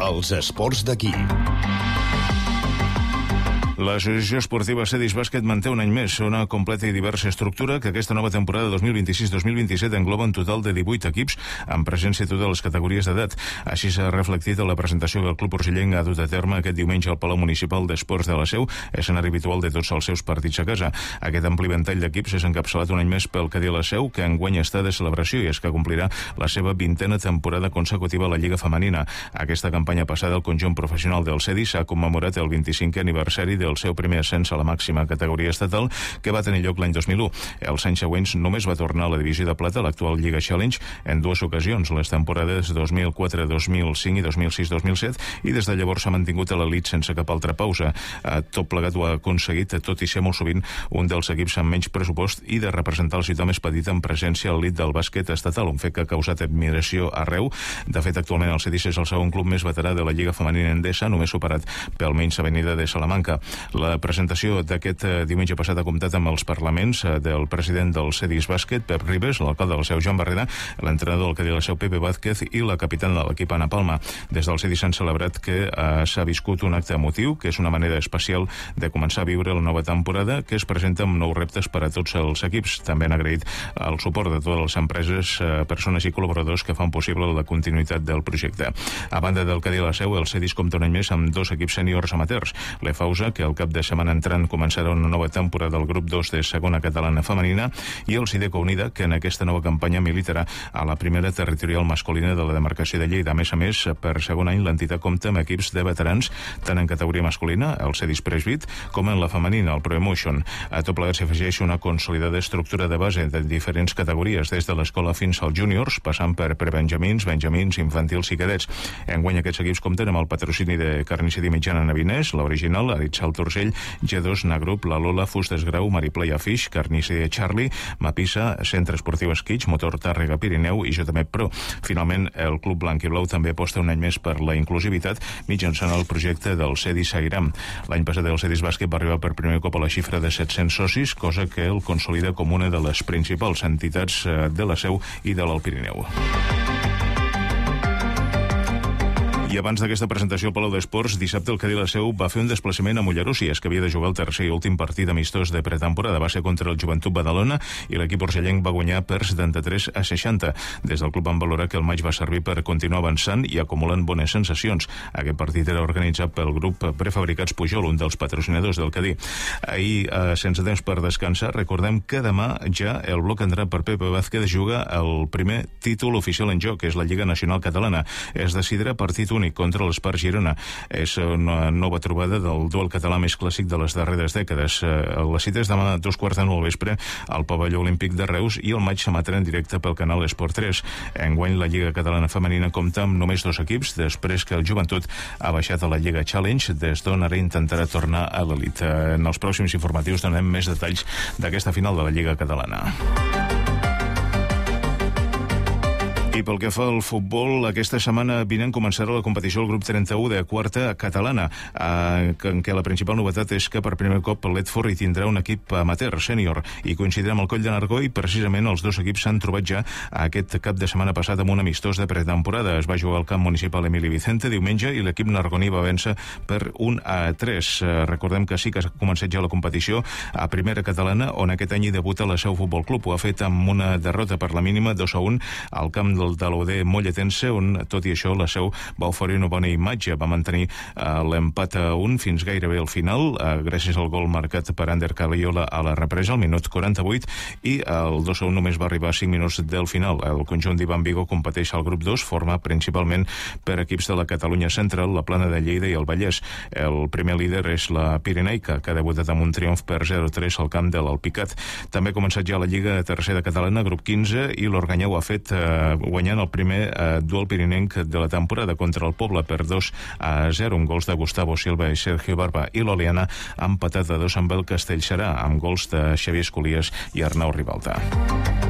Els esports d'aquí. L'Associació Esportiva Cedis Bàsquet manté un any més una completa i diversa estructura que aquesta nova temporada 2026-2027 engloba un total de 18 equips amb presència a totes les categories d'edat. Així s'ha reflectit en la presentació que el Club Urgellenc ha dut a terme aquest diumenge al Palau Municipal d'Esports de la Seu, escenari habitual de tots els seus partits a casa. Aquest ampli ventall d'equips és encapçalat un any més pel Cadí La Seu, que enguany està de celebració i és que complirà la seva 20a temporada consecutiva a la Lliga Femenina. Aquesta campanya passada, el conjunt professional del Cedis ha commemorat el 25è aniversari del seu primer ascens a la màxima categoria estatal, que va tenir lloc l'any 2001. Els anys següents només va tornar a la divisió de plata, l'actual Lliga Challenge, en dues ocasions, les temporades 2004-2005 i 2006-2007, i des de llavors s'ha mantingut a l'elit sense cap altra pausa. Tot plegat ho ha aconseguit, tot i ser molt sovint un dels equips amb menys pressupost i de representar el ciutat més petit en presència a l'elit del bàsquet estatal, un fet que ha causat admiració arreu. De fet, actualment el Cedis és el segon club més veterà de la Lliga Femenina Endesa, només superat pel Menys Avenida de Salamanca. La presentació d'aquest diumenge passat ha comptat amb els parlaments del president del Cedis Bàsquet, Pep Ribes, l'alcalde de la Seu, Joan Barrera, l'entrenador del Cadí La Seu, Pepe Vázquez, i la capitana de l'equip, Ana Palma. Des del Cedis s'han celebrat que s'ha viscut un acte emotiu, que és una manera especial de començar a viure la nova temporada, que es presenta amb nous reptes per a tots els equips. També han agraït el suport de totes les empreses, persones i col·laboradors que fan possible la continuïtat del projecte. A banda del Cadí La Seu, el Cedis compta un any més amb dos equips sèniors amateurs. L'EFAUSA, que al cap de setmana entrant començarà una nova temporada del grup 2 de segona catalana femenina, i el Sideco Unida, que en aquesta nova campanya militarà a la primera territorial masculina de la demarcació de Lleida. A més, per segon any l'entitat compta amb equips de veterans, tant en categoria masculina, el Cedis Presbit, com en la femenina, el Pro Emotion. A tot plegat s'afegeix una consolidada estructura de base de diferents categories, des de l'escola fins als júniors, passant per prebenjamins, benjamins, infantils i cadets. Enguany aquests equips compten amb el patrocini de Carnisseria Mitjana Navinès, l'Original, Aritzal Torcell, G2, Nagrup, La Lola, Fustes Grau, Mariplaya Fish, Carnisseria Charlie, Mapisa, Centre Esportiu Esquitx, Motor Tàrrega Pirineu i JMEP Pro. Finalment, el Club Blanc i Blau també aposta un any més per la inclusivitat mitjançant el projecte del Cedis Seguirem. L'any passat el Cedis Bàsquet va arribar per primer cop a la xifra de 700 socis, cosa que el consolida com una de les principals entitats de la Seu i de l'Alt Pirineu. I abans d'aquesta presentació al Palau d'Esports, dissabte el Cadí La Seu va fer un desplaçament a Mollerussa, és que havia de jugar el tercer i últim partit amistós de pretemporada. Va ser contra el Joventut Badalona i l'equip urgellenc va guanyar per 73-60. Des del club van valorar que el maig va servir per continuar avançant i acumulant bones sensacions. Aquest partit era organitzat pel grup Prefabricats Pujol, un dels patrocinadors del Cadí. Ahir, sense temps per descansar, recordem que demà ja el bloc entrat per Pepe Vázquez juga el primer títol oficial en joc, que és la Lliga Nacional Catalana. Es decidirà partit únic contra l'Espart Girona. És una nova trobada del duel català més clàssic de les darreres dècades. La cita és demà a 2:15 al vespre al Pavelló Olímpic de Reus i el maig s'emetrà en directe pel canal Esport 3. Enguany la Lliga Catalana Femenina compta amb només dos equips, després que el Joventut ha baixat a la Lliga Challenge, des d'on ara intentarà tornar a l'elit. En els pròxims informatius donem més detalls d'aquesta final de la Lliga Catalana. I pel que fa al futbol, aquesta setmana vinent començarà la competició del grup 31 de quarta catalana, en què la principal novetat és que per primer cop l'Edford hi tindrà un equip amateur, sènior, i coincidirà amb el Coll de Nargó, i precisament els dos equips s'han trobat ja aquest cap de setmana passat amb un amistós de pretemporada. Es va jugar al camp municipal Emili Vicente diumenge i l'equip nargoní va vèncer per 1-3. Recordem que sí que ha començat ja la competició a primera catalana, on aquest any hi debuta la Seu Futbol Club. Ho ha fet amb una derrota per la mínima 2-1 al camp del Talauder Molletense, on tot i això la Seu va oferir una bona imatge. Va mantenir l'empat a 1 fins gairebé al final, gràcies al gol marcat per Ander Caliola a la represa al minut 48, i el 2-1 només va arribar a 5 minuts del final. El conjunt d'Ivan Vigo competeix al grup 2, format principalment per equips de la Catalunya Central, la Plana de Lleida i el Vallès. El primer líder és la Pirenaica, que ha debutat amb un triomf per 0-3 al camp de l'Alpicat. També ha començat ja la Lliga Tercera Catalana, grup 15, i l'Organyà ho ha fet guanyant el primer duel pirinenc de la temporada contra el Poble per 2-0, amb gols de Gustavo Silva i Sergio Barba, i l'Oliana ha empatat a 2 amb el Castellserà, amb gols de Xavier Escolies i Arnau Ribalta.